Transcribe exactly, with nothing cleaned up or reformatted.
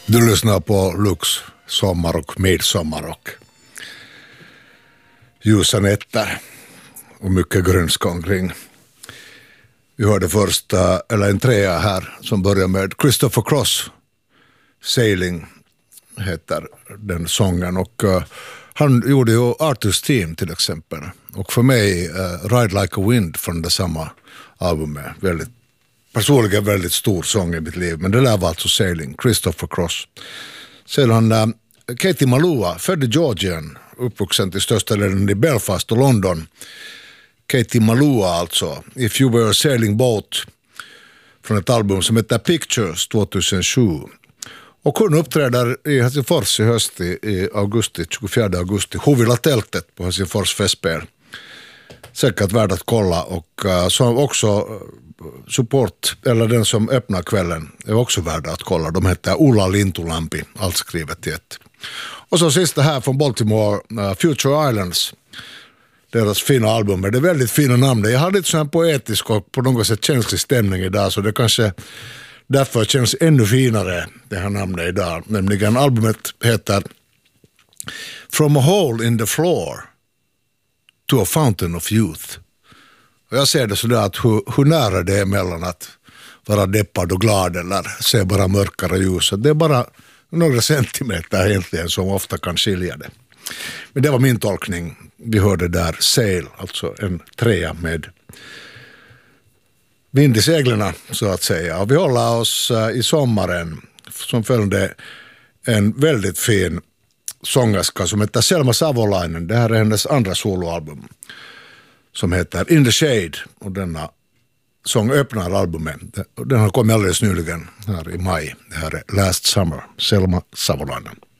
Du lyssnar på Lux, sommar och midsommar och ljusa nätter och mycket grönska omkring. Vi hörde först, eller en trea här som börjar med Christopher Cross, Sailing heter den sången, och uh, han gjorde ju Arthur's Theme till exempel, och för mig uh, Ride Like a Wind från det samma album är väldigt, personligen väldigt stor sång i mitt liv, men det där var alltså Sailing, Christopher Cross. Sedan uh, Katie Malua, född i Georgien, uppvuxen till största delen i Belfast och London. Katie Malua alltså, If You Were a Sailing Boat, från ett album som heter Pictures tjugohundrasju. Och hon uppträder i Helsingfors i höst i, i augusti, tjugofjärde augusti, Hovilla tältet på Helsingfors festspel. Säkert värd att kolla, och uh, som också uh, support, eller den som öppnar kvällen, är också värd att kolla. De heter Ulla Lintulampi, allt skrivet i ett. Och så sista här från Baltimore, uh, Future Islands, deras fina album. Det är väldigt fina namn. Jag har lite sån här poetisk och på något sätt känslig stämning idag, så det kanske därför känns ännu finare det här namnet idag. Nämligen albumet heter From a Hole in the Floor to a Fountain of Youth. Och jag ser det sådär att hur, hur nära det är mellan att vara deppad och glad eller se bara mörkare ljus. Det är bara några centimeter egentligen som ofta kan skilja det. Men det var min tolkning. Vi hörde där Sail, alltså en trea med vind i seglarna så att säga. Och vi håller oss i sommaren som följde en väldigt fin sångerska som heter Selma Savolainen. Det här är hennes andra soloalbum som heter In the Shade, och denna sång öppnar albumet. Den har kommit alldeles nyligen här i maj. Det här är Last Summer, Selma Savolainen.